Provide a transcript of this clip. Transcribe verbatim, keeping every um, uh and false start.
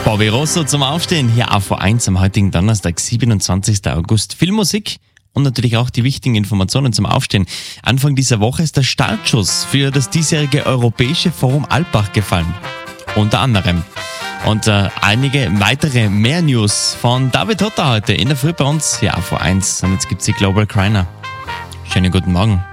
Bobby Rosso zum Aufstehen, hier auf A eins am heutigen Donnerstag, siebenundzwanzigsten August. Viel Musik und natürlich auch die wichtigen Informationen zum Aufstehen. Anfang dieser Woche ist der Startschuss für das diesjährige Europäische Forum Alpbach gefallen. Unter anderem. Und äh, einige weitere mehr News von David Hotter heute in der Früh bei uns hier auf A eins. Und jetzt gibt's die Global Criner. Schönen guten Morgen.